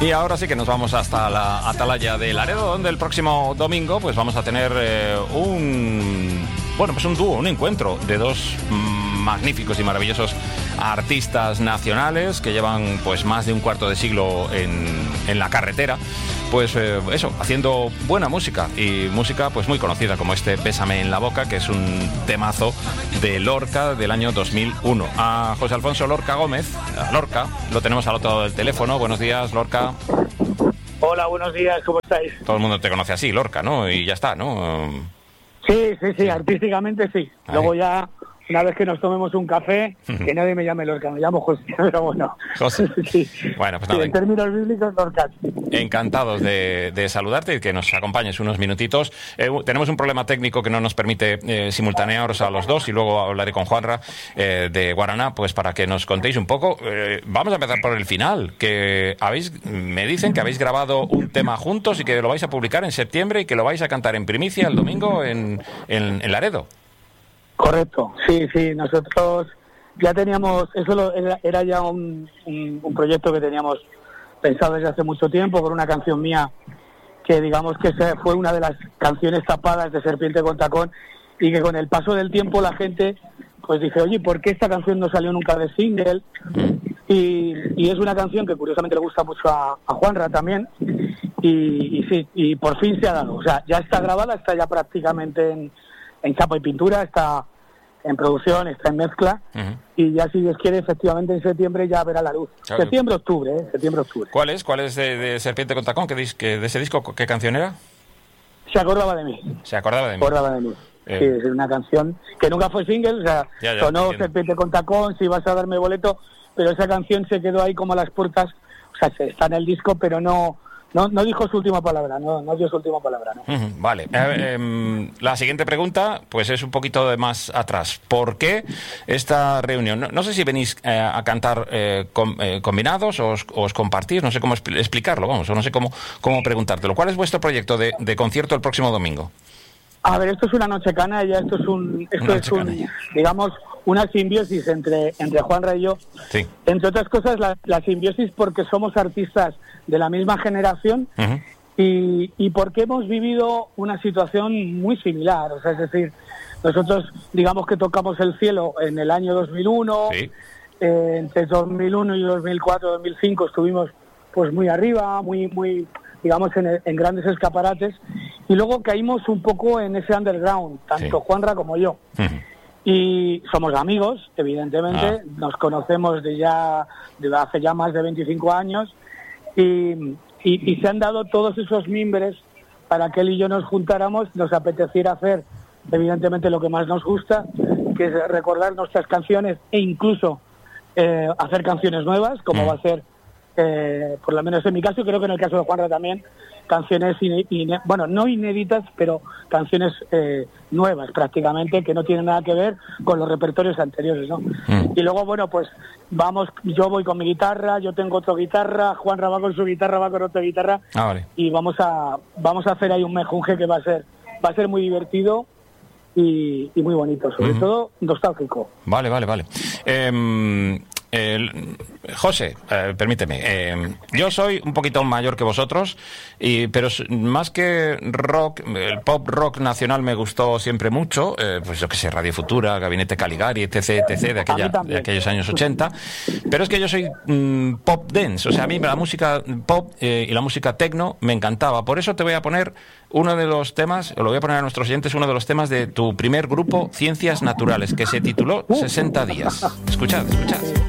Y ahora sí que nos vamos hasta la Atalaya de Laredo, donde el próximo domingo pues vamos a tener un dúo, un encuentro de dos magníficos y maravillosos artistas nacionales que llevan pues más de un cuarto de siglo en la carretera, pues haciendo buena música, y música pues muy conocida como este Bésame en la boca, que es un temazo de Lorca del año 2001. A José Alfonso Lorca Gómez, Lorca, lo tenemos al otro lado del teléfono. Buenos días, Lorca. Hola, buenos días, ¿cómo estáis? Todo el mundo te conoce así, Lorca, ¿no? Y ya está, ¿no? Sí, artísticamente sí. Ay. Luego ya, una vez que nos tomemos un café, que nadie me llame Lorca, me llamo José, pero bueno. José. Sí. Bueno, pues Sí, nada. en términos bíblicos, Lorca. Encantados de saludarte y que nos acompañes unos minutitos. Tenemos un problema técnico que no nos permite simultanearos a los dos, y luego hablaré con Juanra de Guaraná, pues para que nos contéis un poco. Vamos a empezar por el final, que me dicen que habéis grabado un tema juntos y que lo vais a publicar en septiembre y que lo vais a cantar en primicia el domingo en Laredo. Correcto, sí, nosotros ya teníamos, era ya un proyecto que teníamos pensado desde hace mucho tiempo, por una canción mía que digamos que fue una de las canciones tapadas de Serpiente con Tacón, y que con el paso del tiempo la gente pues dice, oye, ¿por qué esta canción no salió nunca de single? Y es una canción que curiosamente le gusta mucho a Juanra también, y sí, y por fin se ha dado, o sea, ya está grabada, está ya prácticamente en chapa y pintura, está en producción, está en mezcla, y ya, si Dios quiere, efectivamente en septiembre ya verá la luz. Claro. Septiembre-octubre. ¿Cuál es de Serpiente con Tacón? ¿De ese disco qué canción era? Se acordaba de mí. Se acordaba de mí. Sí, es una canción que nunca fue single, o sea, ya, sonó entiendo. Serpiente con Tacón, si vas a darme boleto, pero esa canción se quedó ahí como a las puertas, o sea, está en el disco, pero no dijo su última palabra, no dio su última palabra, ¿no? Vale. La siguiente pregunta, pues es un poquito de más atrás. ¿Por qué esta reunión? No sé si venís a cantar combinados o os compartís, no sé cómo explicarlo, vamos, o no sé cómo preguntártelo. ¿Cuál es vuestro proyecto de concierto el próximo domingo? A ver, esto es una noche canalla, esto es digamos, una simbiosis entre Juanra y yo. Sí. Entre otras cosas, la simbiosis porque somos artistas de la misma generación, y porque hemos vivido una situación muy similar. O sea, es decir, nosotros digamos que tocamos el cielo en el año 2001, Sí. Entre 2001 y 2004, 2005 estuvimos pues muy arriba, muy digamos en grandes escaparates, y luego caímos un poco en ese underground, tanto Sí. Juanra como yo. Y somos amigos, evidentemente, nos conocemos de hace ya más de 25 años, y se han dado todos esos mimbres para que él y yo nos juntáramos, nos apeteciera hacer, evidentemente, lo que más nos gusta, que es recordar nuestras canciones e incluso hacer canciones nuevas, como va a ser, por lo menos en mi caso, creo que en el caso de Juanra también, canciones, no inéditas, pero canciones nuevas prácticamente, que no tienen nada que ver con los repertorios anteriores, ¿no? Y luego, bueno, pues yo voy con mi guitarra, yo tengo otra guitarra, Juanra va con su guitarra, va con otra guitarra, Vale. y vamos a hacer ahí un mejunje que va a ser muy divertido y muy bonito, sobre todo nostálgico. Vale. José, permíteme, yo soy un poquito mayor que vosotros, pero más que rock, el pop rock nacional me gustó siempre mucho, pues yo que sé, Radio Futura, Gabinete Caligari, etc, de aquellos años 80, pero es que yo soy pop dance, o sea, a mí la música pop y la música techno me encantaba. Por eso te voy a poner uno de los temas, o lo voy a poner a nuestros oyentes, uno de los temas de tu primer grupo, Ciencias Naturales, que se tituló 60 días. Escuchad.